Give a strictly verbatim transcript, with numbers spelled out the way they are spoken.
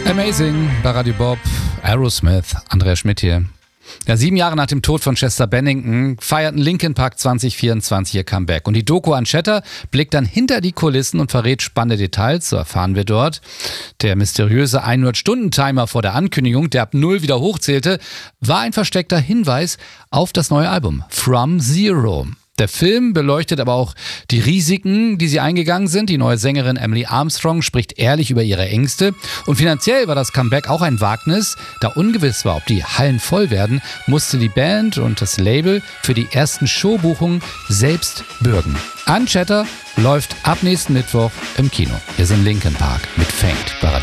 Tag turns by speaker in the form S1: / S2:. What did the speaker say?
S1: Amazing bei Radio Bob, Aerosmith, Andreas Schmidt hier. Ja, sieben Jahre nach dem Tod von Chester Bennington feierten Linkin Park zwanzig vierundzwanzig ihr Comeback. Und die Doku Unchatter blickt dann hinter die Kulissen und verrät spannende Details, so erfahren wir dort. Der mysteriöse hundert-Stunden-Timer vor der Ankündigung, der ab null wieder hochzählte, war ein versteckter Hinweis auf das neue Album From Zero. Der Film beleuchtet aber auch die Risiken, die sie eingegangen sind. Die neue Sängerin Emily Armstrong spricht ehrlich über ihre Ängste. Und finanziell war das Comeback auch ein Wagnis. Da ungewiss war, ob die Hallen voll werden, musste die Band und das Label für die ersten Showbuchungen selbst bürgen. Unchatter läuft ab nächsten Mittwoch im Kino. Hier sind Linkin Park mit Faint.